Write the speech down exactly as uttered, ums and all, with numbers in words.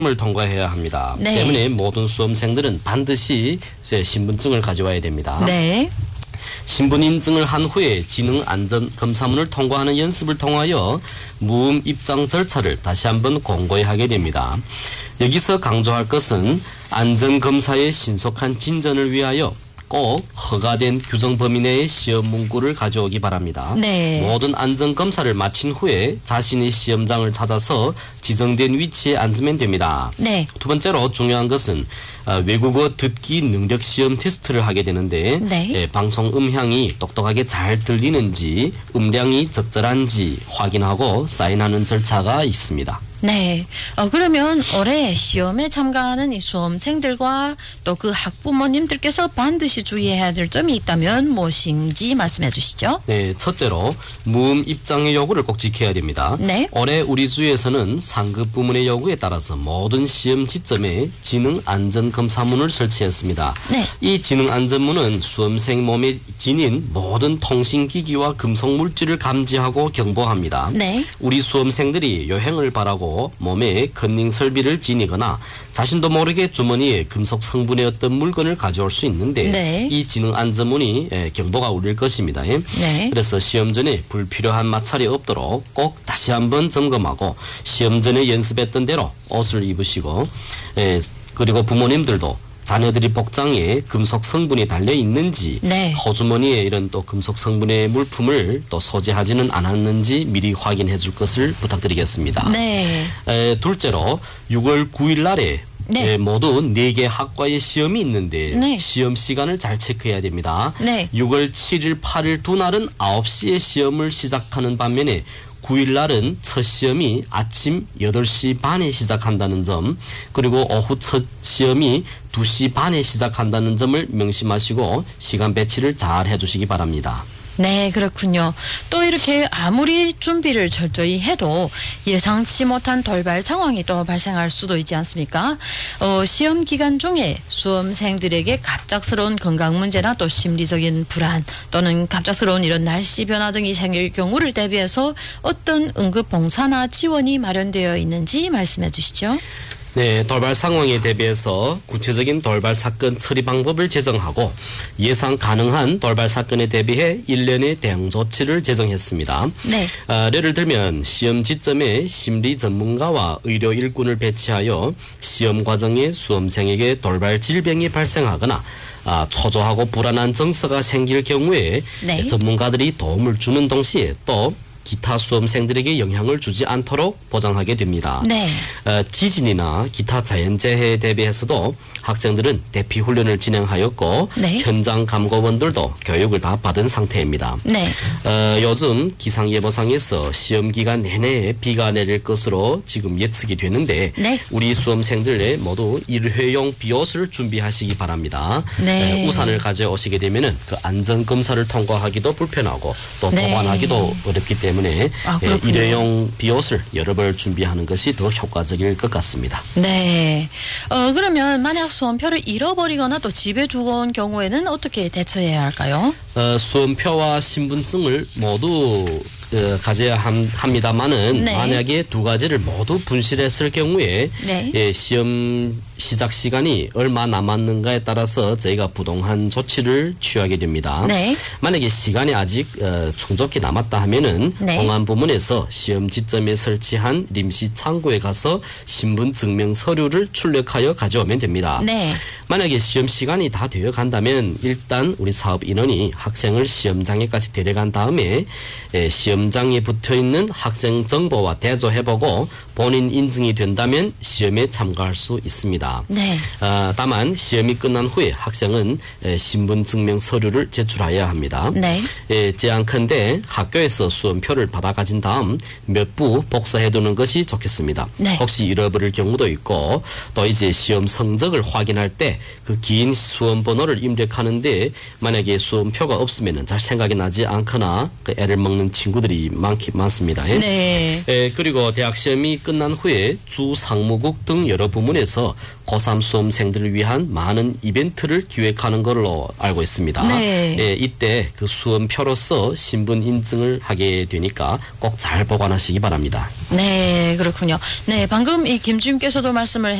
을 통과해야 합니다. 네. 때문에 모든 수험생들은 반드시 신분증을 가져와야 됩니다. 네. 신분 인증을 한 후에 지능 안전 검사문을 통과하는 연습을 통하여 무음 입장 절차를 다시 한번 공고히 하게 됩니다. 여기서 강조할 것은 안전 검사의 신속한 진전을 위하여 꼭 허가된 규정 범위 내의 시험 문구를 가져오기 바랍니다. 네. 모든 안전 검사를 마친 후에 자신의 시험장을 찾아서 지정된 위치에 앉으면 됩니다. 네. 두 번째로 중요한 것은 외국어 듣기 능력 시험 테스트를 하게 되는데 네. 예, 방송 음향이 똑똑하게 잘 들리는지 음량이 적절한지 확인하고 사인하는 절차가 있습니다. 네. 어, 그러면 올해 시험에 참가하는 이 수험생들과 또 그 학부모님들께서 반드시 주의해야 될 점이 있다면 무엇인지 말씀해 주시죠. 네, 첫째로 무음 입장의 요구를 꼭 지켜야 됩니다. 네. 올해 우리 주에서는 상급 부문의 요구에 따라서 모든 시험 지점에 지능 안전 검사문을 설치했습니다. 네. 이 지능 안전문은 수험생 몸에 지닌 모든 통신기기와 금속 물질을 감지하고 경보합니다. 네. 우리 수험생들이 여행을 바라고 몸에 컨닝 설비를 지니거나 자신도 모르게 주머니에 금속 성분의 어떤 물건을 가져올 수 있는데 네. 이 지능 안전문이 경보가 울릴 것입니다. 네. 그래서 시험 전에 불필요한 마찰이 없도록 꼭 다시 한번 점검하고 시험 전에 연습했던 대로 옷을 입으시고 그리고 부모님들도 자녀들이 복장에 금속 성분이 달려 있는지 네. 호주머니에 이런 또 금속 성분의 물품을 또 소지하지는 않았는지 미리 확인해 줄 것을 부탁드리겠습니다. 네. 에, 둘째로 유월 구일 날에 네. 에, 모두 네 개 학과의 시험이 있는데 네. 시험 시간을 잘 체크해야 됩니다. 네. 유월 칠일, 팔일 두 날은 아홉 시에 시험을 시작하는 반면에 구일 날은 첫 시험이 아침 여덟 시 반에 시작한다는 점, 그리고 오후 첫 시험이 두 시 반에 시작한다는 점을 명심하시고 시간 배치를 잘 해주시기 바랍니다. 네, 그렇군요. 또 이렇게 아무리 준비를 철저히 해도 예상치 못한 돌발 상황이 또 발생할 수도 있지 않습니까? 어, 시험 기간 중에 수험생들에게 갑작스러운 건강 문제나 또 심리적인 불안 또는 갑작스러운 이런 날씨 변화 등이 생길 경우를 대비해서 어떤 응급 봉사나 지원이 마련되어 있는지 말씀해 주시죠. 네, 돌발 상황에 대비해서 구체적인 돌발 사건 처리 방법을 제정하고 예상 가능한 돌발 사건에 대비해 일련의 대응 조치를 제정했습니다. 네. 아, 예를 들면 시험 지점에 심리 전문가와 의료 일꾼을 배치하여 시험 과정에 수험생에게 돌발 질병이 발생하거나 아, 초조하고 불안한 정서가 생길 경우에 네. 전문가들이 도움을 주는 동시에 또 기타 수험생들에게 영향을 주지 않도록 보장하게 됩니다. 네. 어, 지진이나 기타 자연재해에 대비해서도 학생들은 대피 훈련을 진행하였고 네. 현장 감고원들도 교육을 다 받은 상태입니다. 네. 어, 요즘 기상예보상에서 시험 기간 내내 비가 내릴 것으로 지금 예측이 되는데 네. 우리 수험생들 모두 일회용 비옷을 준비하시기 바랍니다. 네. 에, 우산을 가져오시게 되면은 그 안전 검사를 통과하기도 불편하고 또 네. 보관하기도 어렵기 때문에 아, 예, 그렇군요. 일회용 비옷을 여러 벌 준비하는 것이 더 효과적일 것 같습니다. 네. 어, 그러면 만약 수험표를 잃어버리거나 또 집에 두고 온 경우에는 어떻게 대처해야 할까요? 어, 수험표와 신분증을 모두 어, 가져야 함, 합니다만은 네. 만약에 두 가지를 모두 분실했을 경우에 네. 예, 시험 시작 시간이 얼마 남았는가에 따라서 저희가 부동한 조치를 취하게 됩니다. 네. 만약에 시간이 아직 어, 충족히 남았다 하면은 네. 공안 부문에서 시험 지점에 설치한 임시 창구에 가서 신분 증명 서류를 출력하여 가져오면 됩니다. 네. 만약에 시험 시간이 다 되어 간다면 일단 우리 사업 인원이 학생을 시험장에까지 데려간 다음에 에, 시험장에 붙어 있는 학생 정보와 대조해보고 본인 인증이 된다면 시험에 참가할 수 있습니다. 네. 어, 다만 시험이 끝난 후에 학생은 에, 신분 증명 서류를 제출해야 합니다. 네. 예, 제안컨대 학교에서 수험표를 받아 가진 다음 몇 부 복사해두는 것이 좋겠습니다. 네. 혹시 잃어버릴 경우도 있고 또 이제 시험 성적을 확인할 때 그 긴 수험 번호를 입력하는데 만약에 수험표가 없으면 잘 생각이 나지 않거나 그 애를 먹는 친구들이 것들이 많기 많습니다. 예. 네. 예, 그리고 대학 시험이 끝난 후에 주 상무국 등 여러 부문에서 고삼 수험생들을 위한 많은 이벤트를 기획하는 걸로 알고 있습니다. 네. 예, 이때 그 수험표로서 신분 인증을 하게 되니까 꼭 잘 보관하시기 바랍니다. 네, 그렇군요. 네, 방금 이 김주임께서도 말씀을